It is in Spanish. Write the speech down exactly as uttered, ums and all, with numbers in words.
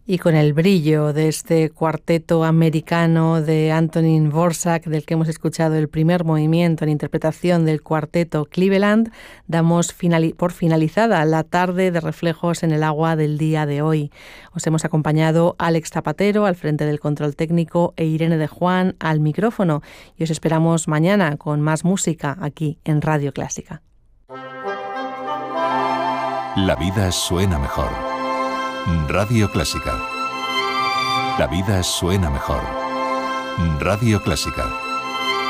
Y con el brillo de este cuarteto americano de Antonín Dvořák, del que hemos escuchado el primer movimiento en interpretación del cuarteto Cleveland, damos finali- por finalizada la tarde de Reflejos en el Agua del día de hoy. Os hemos acompañado Alex Zapatero al frente del control técnico e Irene de Juan al micrófono. Y os esperamos mañana con más música aquí en Radio Clásica. La vida suena mejor. Radio Clásica. La vida suena mejor. Radio Clásica.